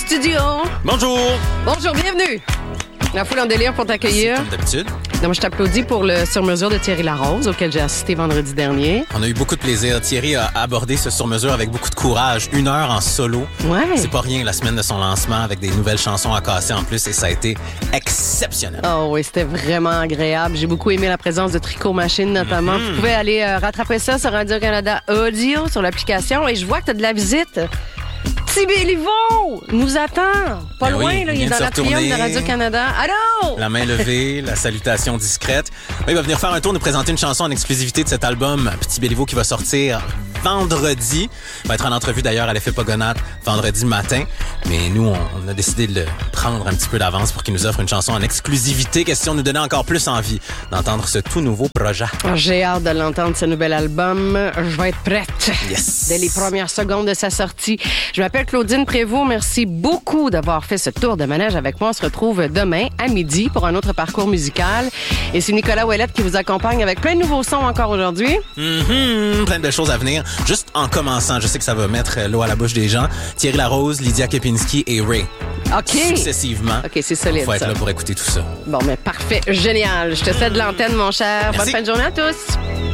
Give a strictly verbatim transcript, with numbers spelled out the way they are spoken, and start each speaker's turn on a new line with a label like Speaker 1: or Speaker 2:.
Speaker 1: studio.
Speaker 2: Bonjour.
Speaker 1: Bonjour, bienvenue. La foule en délire pour t'accueillir.
Speaker 2: Comme d'habitude.
Speaker 1: Donc, je t'applaudis pour le sur-mesure de Thierry Larose, auquel j'ai assisté vendredi dernier.
Speaker 2: On a eu beaucoup de plaisir. Thierry a abordé ce sur-mesure avec beaucoup de courage. Une heure en solo.
Speaker 1: Ouais.
Speaker 2: C'est pas rien, la semaine de son lancement, avec des nouvelles chansons à casser en plus, et ça a été exceptionnel.
Speaker 1: Oh oui, c'était vraiment agréable. J'ai beaucoup aimé la présence de Tricot Machine, notamment. Mm-hmm. Vous pouvez aller euh, rattraper ça sur Radio-Canada Audio, sur l'application. Et je vois que tu as de la visite. Petit Béliveau nous attend. Pas
Speaker 2: ben
Speaker 1: loin,
Speaker 2: oui,
Speaker 1: là, il, il est dans l'atrium de Radio-Canada. Allô?
Speaker 2: La main levée, la salutation discrète. Il va venir faire un tour, nous présenter une chanson en exclusivité de cet album Petit Béliveau qui va sortir vendredi. Il va être en entrevue d'ailleurs à l'effet Pogonat vendredi matin. Mais nous, on, on a décidé de le prendre un petit peu d'avance pour qu'il nous offre une chanson en exclusivité. Question de nous donner encore plus envie d'entendre ce tout nouveau projet.
Speaker 1: J'ai hâte de l'entendre, ce nouvel album. Je vais être prête.
Speaker 2: Yes.
Speaker 1: Dès les premières secondes de sa sortie. Je m'appelle Claudine Prévost. Merci beaucoup d'avoir fait ce tour de manège avec moi. On se retrouve demain à midi pour un autre parcours musical. Et c'est Nicolas Ouellette qui vous accompagne avec plein de nouveaux sons encore aujourd'hui.
Speaker 2: Mm-hmm. Plein de belles choses à venir. Juste en commençant, je sais que ça va mettre l'eau à la bouche des gens. Thierry Larose, Lydia Kepinski et Ray.
Speaker 1: OK.
Speaker 2: Successivement.
Speaker 1: OK, c'est solide.
Speaker 2: Faut être
Speaker 1: ça.
Speaker 2: là pour écouter tout ça.
Speaker 1: Bon, mais parfait. Génial. Je te cède l'antenne, mon cher.
Speaker 2: Merci.
Speaker 1: Bonne fin de journée à tous.